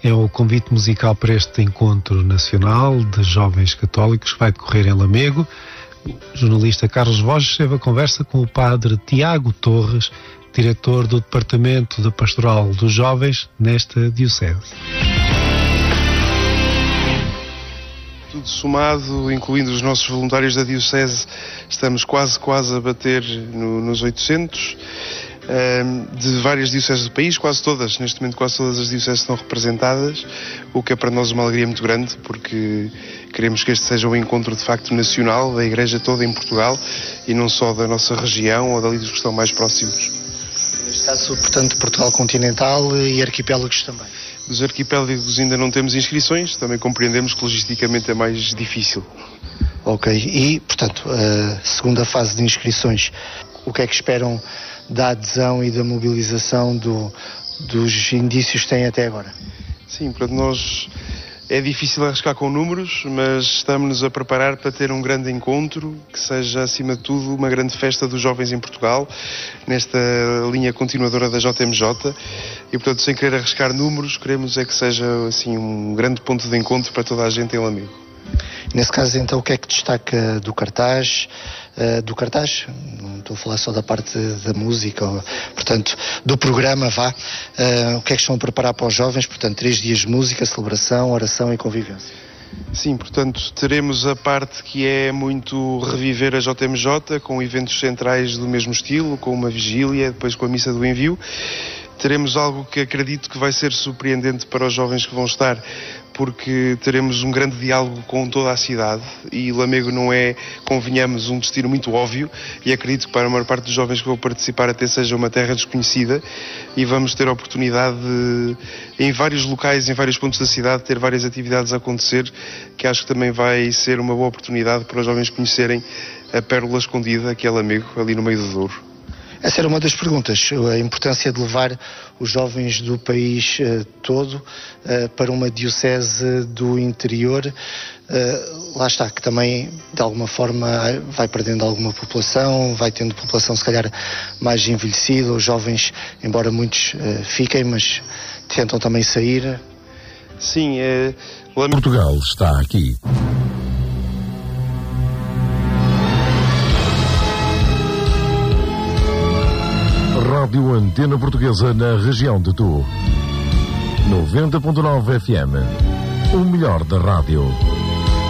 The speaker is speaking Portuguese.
É o convite musical para este encontro nacional de jovens católicos que vai decorrer em Lamego. O jornalista Carlos Borges esteve a conversa com o padre Tiago Torres, diretor do Departamento de Pastoral dos Jovens nesta diocese. Tudo somado, incluindo os nossos voluntários da diocese, estamos quase a bater nos 800. De várias dioceses do país, quase todas, neste momento quase todas as dioceses estão representadas, o que é para nós uma alegria muito grande, porque queremos que este seja um encontro de facto nacional da Igreja toda em Portugal e não só da nossa região ou dali dos que estão mais próximos. Neste caso, portanto, Portugal continental e arquipélagos também. Dos arquipélagos ainda não temos inscrições, também compreendemos que logisticamente é mais difícil. Ok, e portanto, a segunda fase de inscrições, o que é que esperam da adesão e da mobilização dos indícios que têm até agora? Sim, para nós é difícil arriscar com números, mas estamos-nos a preparar para ter um grande encontro, que seja, acima de tudo, uma grande festa dos jovens em Portugal, nesta linha continuadora da JMJ, e, portanto, sem querer arriscar números, queremos é que seja, assim, um grande ponto de encontro para toda a gente em Lamego. Nesse caso, então, o que é que destaca do cartaz? Não estou a falar só da parte da música, portanto, do programa, o que é que estão a preparar para os jovens? Portanto, 3 dias de música, celebração, oração e convivência. Sim, portanto, teremos a parte que é muito reviver a JMJ, com eventos centrais do mesmo estilo, com uma vigília, depois com a missa do envio. Teremos algo que acredito que vai ser surpreendente para os jovens que vão estar, porque teremos um grande diálogo com toda a cidade e Lamego não é, convenhamos, um destino muito óbvio, e acredito que para a maior parte dos jovens que vão participar até seja uma terra desconhecida, e vamos ter a oportunidade de, em vários locais, em vários pontos da cidade, ter várias atividades a acontecer, que acho que também vai ser uma boa oportunidade para os jovens conhecerem a pérola escondida que é Lamego, ali no meio do Douro. Essa era uma das perguntas, a importância de levar os jovens do país todo para uma diocese do interior. Lá está, que também de alguma forma vai perdendo alguma população, vai tendo população se calhar mais envelhecida, os jovens, embora muitos fiquem, mas tentam também sair. Sim, Portugal está aqui. Rádio Antena Portuguesa na região de Tu. 90.9 FM. O melhor da rádio.